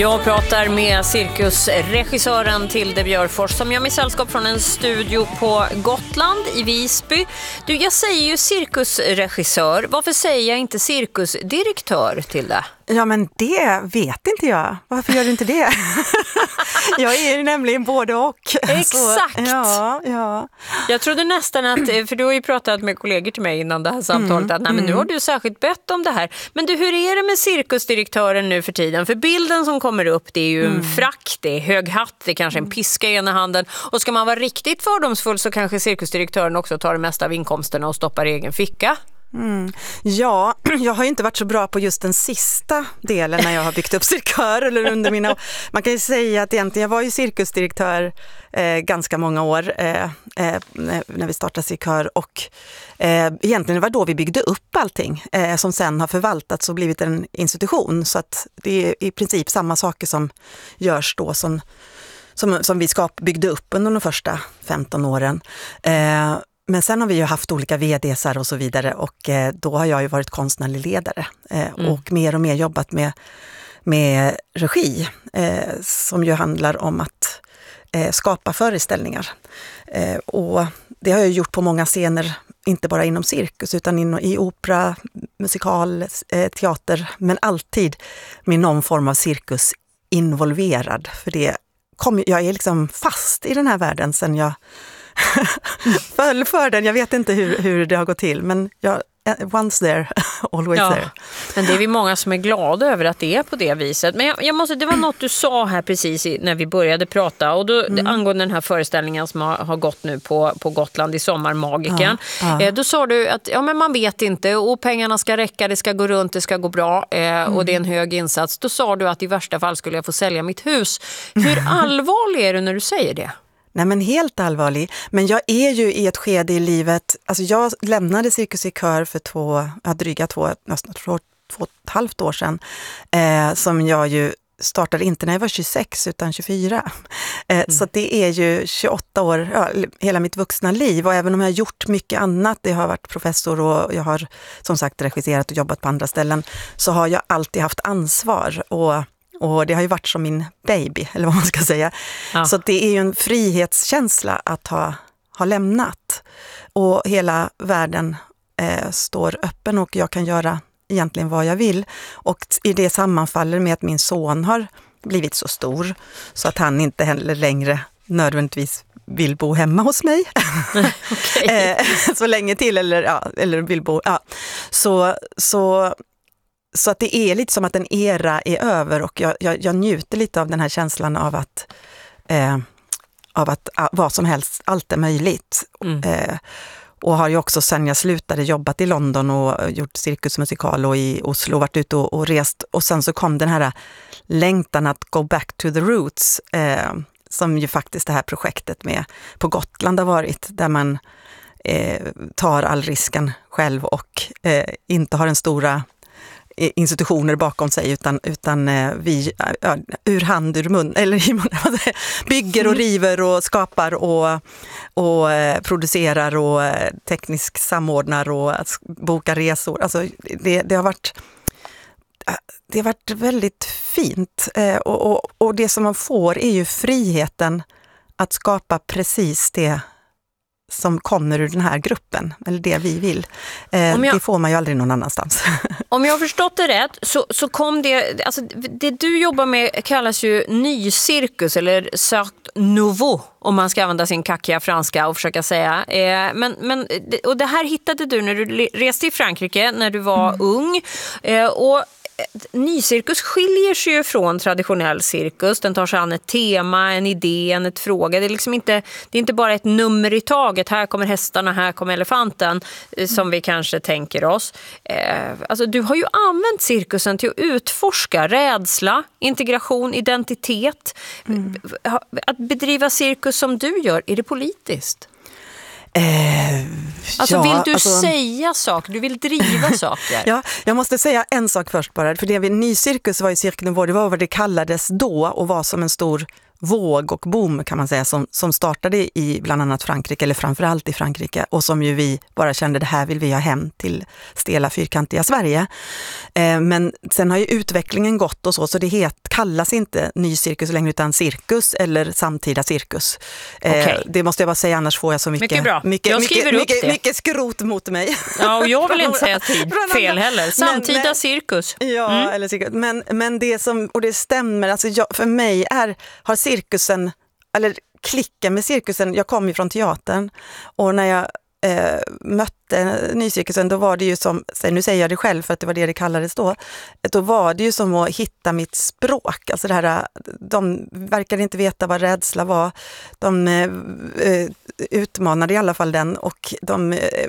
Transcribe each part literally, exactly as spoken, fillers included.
Jag pratar med cirkusregissören Tilde Björfors som gör mig sällskap från en studio på Gotland i Visby. Du, jag säger ju cirkusregissör. Varför säger jag inte cirkusdirektör till det? Ja, men det vet inte jag. Varför gör du inte det? Jag är nämligen både och. Exakt. Så, ja, ja. Jag trodde nästan att, för du har ju pratat med kollegor till mig innan det här samtalet, mm, att nej, men nu har du särskilt bett om det här. Men du, hur är det med cirkusdirektören nu för tiden? För bilden som kommer upp, det är ju en mm. frack, det är hög hatt, det är kanske en piska i ena handen. Och ska man vara riktigt fördomsfull så kanske cirkusdirektören också tar det mesta av inkomsterna och stoppar i egen ficka. Mm. Ja, jag har ju inte varit så bra på just den sista delen när jag har byggt upp cirkör eller under mina. Man kan ju säga att egentligen jag var ju cirkusdirektör eh, ganska många år eh, eh, när vi startade cirkör och eh, egentligen var då vi byggde upp allting eh, som sen har förvaltats och blivit en institution, så att det är i princip samma saker som görs då som, som, som vi skap, byggde upp under de första femton åren. Eh, Men sen har vi ju haft olika vdsar och så vidare och eh, då har jag ju varit konstnärlig ledare eh, mm. och mer och mer jobbat med, med regi eh, som ju handlar om att eh, skapa föreställningar. Eh, och det har jag gjort på många scener, inte bara inom cirkus utan in, i opera, musikal, eh, teater, men alltid med någon form av cirkus involverad. För det kom, jag är liksom fast i den här världen sen jag föll för den. Jag vet inte hur, hur det har gått till, men jag, once there, always ja, there. Men det är vi många som är glada över att det är på det viset. Men jag, jag måste, det var något du sa här precis i, när vi började prata och då, mm. angående den här föreställningen som har, har gått nu på, på Gotland i Sommarmagiken. Ja, ja. Eh, då sa du att ja, men man vet inte och pengarna ska räcka, det ska gå runt, det ska gå bra eh, mm. och det är en hög insats. Då sa du att i värsta fall skulle jag få sälja mitt hus. Hur allvarlig är du när du säger det? Nej, men helt allvarlig. Men jag är ju i ett skede i livet, alltså jag lämnade Cirkus i Kör för två, ja, dryga två, nästan två, två och ett halvt år sedan. Eh, som jag ju startade inte när jag var tjugosex utan tjugofyra. Eh, mm. Så det är ju tjugoåtta år, ja, hela mitt vuxna liv. Och även om jag har gjort mycket annat, det har varit professor och jag har som sagt regisserat och jobbat på andra ställen, så har jag alltid haft ansvar och Och det har ju varit som min baby, eller vad man ska säga. Ja. Så det är ju en frihetskänsla att ha, ha lämnat. Och hela världen eh, står öppen och jag kan göra egentligen vad jag vill. Och i det sammanfaller med att min son har blivit så stor så att han inte heller längre nödvändigtvis vill bo hemma hos mig. Okay. Så länge till, eller, ja, eller vill bo. Ja. Så... så Så att det är lite som att en era är över och jag, jag, jag njuter lite av den här känslan av att, eh, av att ah, vad som helst, allt är möjligt. Mm. Eh, och har ju också sen jag slutade jobbat i London och gjort cirkusmusikal och i Oslo varit ute och, och rest. Och sen så kom den här längtan att go back to the roots eh, som ju faktiskt det här projektet med på Gotland har varit, där man eh, tar all risken själv och eh, inte har en stora institutioner bakom sig utan, utan vi ja, ur hand, ur mun eller bygger och river och skapar och, och producerar och teknisk samordnar och bokar resor. Alltså det, det har varit det har varit väldigt fint och, och, och det som man får är ju friheten att skapa precis det som kommer ur den här gruppen, eller det vi vill. Eh, jag, det får man ju aldrig någon annanstans. Om jag har förstått det rätt så, så kom det, alltså det du jobbar med kallas ju ny cirkus eller cirque nouveau, om man ska använda sin kackiga franska och försöka säga. Eh, men, men, och det här hittade du när du reste i Frankrike när du var mm. ung. Eh, och nycirkus skiljer sig ju från traditionell cirkus. Den tar sig an ett tema, en idé, en ett fråga. Det är liksom inte, det är inte bara ett nummer i taget. Här kommer hästarna, här kommer elefanten, som vi kanske tänker oss. Eh, alltså, du har ju använt cirkusen till att utforska rädsla, integration, identitet. Mm. Att bedriva cirkus som du gör, är det politiskt? Eh, alltså ja, vill du alltså, säga saker, du vill driva saker. Ja, jag måste säga en sak först bara, för det vid ny cirkus var ju Cirque Nouveau, det var vad det kallades då och var som en stor våg och boom kan man säga som, som startade i bland annat Frankrike, eller framförallt i Frankrike, och som ju vi bara kände, det här vill vi ha hem till stela fyrkantiga Sverige. Eh, men sen har ju utvecklingen gått och så, så det het, kallas inte ny cirkus längre utan cirkus eller samtida cirkus. Eh, okay. Det måste jag bara säga, annars får jag så mycket, mycket, bra. mycket, jag mycket, upp mycket, det. mycket skrot mot mig. Ja, och jag vill inte säga tid fel heller. Samtida men, men, cirkus. Ja, mm. eller cirkus. Men, men det som, och det stämmer, alltså jag, för mig är, har cirkusen, eller klicken med cirkusen, jag kom ju från teatern och när jag eh, mötte nycirkusen, då var det ju som, nu säger jag det själv för att det var det det kallades då, då var det ju som att hitta mitt språk, alltså det här, de verkade inte veta vad rädsla var, de eh, utmanade i alla fall den och de eh,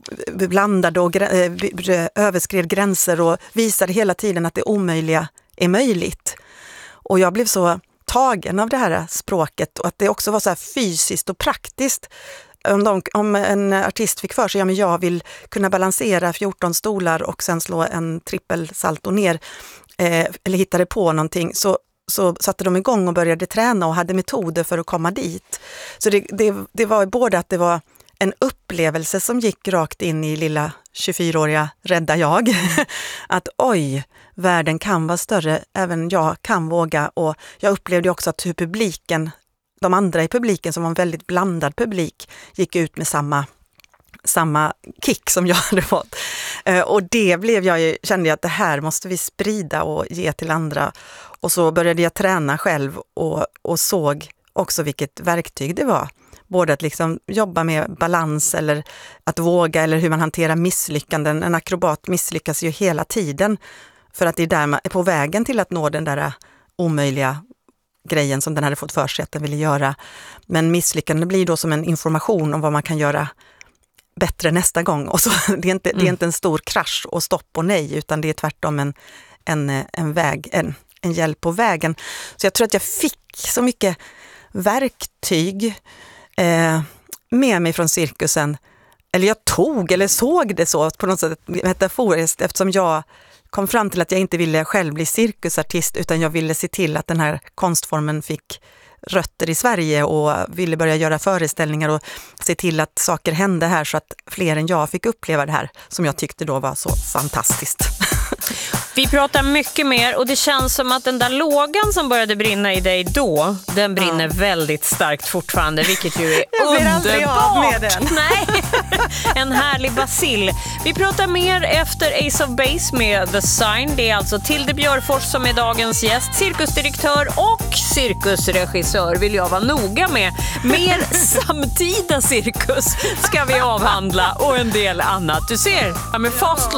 blandade och grä- eh, överskred gränser och visade hela tiden att det omöjliga är möjligt. Och jag blev så tagen av det här språket och att det också var så här fysiskt och praktiskt. Om, de, om en artist fick för sig, ja men jag vill kunna balansera fjorton stolar och sen slå en trippelsalto ner eh, eller hittade på någonting, så, så satte de igång och började träna och hade metoder för att komma dit. Så det, det, det var både att det var en upplevelse som gick rakt in i lilla tjugofyraåriga rädda jag. Att oj, världen kan vara större, även jag kan våga. Och jag upplevde också att hur publiken, de andra i publiken som var en väldigt blandad publik, gick ut med samma, samma kick som jag hade fått. Och det blev jag ju, kände jag att det här måste vi sprida och ge till andra. Och så började jag träna själv och, och såg också vilket verktyg det var. Både att liksom jobba med balans eller att våga eller hur man hanterar misslyckanden. En akrobat misslyckas ju hela tiden för att det är där man är på vägen till att nå den där omöjliga grejen som den hade fått för sig att den ville göra. Men misslyckanden blir då som en information om vad man kan göra bättre nästa gång. Och så, det, är inte, mm. det är inte en stor krasch och stopp och nej, utan det är tvärtom en, en, en väg, en, en hjälp på vägen. Så jag tror att jag fick så mycket verktyg eh, med mig från cirkusen. Eller jag tog eller såg det så på något sätt metaforiskt, eftersom jag kom fram till att jag inte ville själv bli cirkusartist, utan jag ville se till att den här konstformen fick rötter i Sverige och ville börja göra föreställningar och se till att saker hände här så att fler än jag fick uppleva det här som jag tyckte då var så fantastiskt. Vi pratar mycket mer och det känns som att den där lågan som började brinna i dig då, den brinner ja. väldigt starkt fortfarande, vilket ju är jag underbart. Med den. Nej, en härlig bacill. Vi pratar mer efter Ace of Base med The Sign. Det är alltså Tilde Björfors som är dagens gäst, cirkusdirektör och cirkusregissör, vill jag vara noga med. Mer samtida cirkus ska vi avhandla och en del annat. Du ser, I'm a fast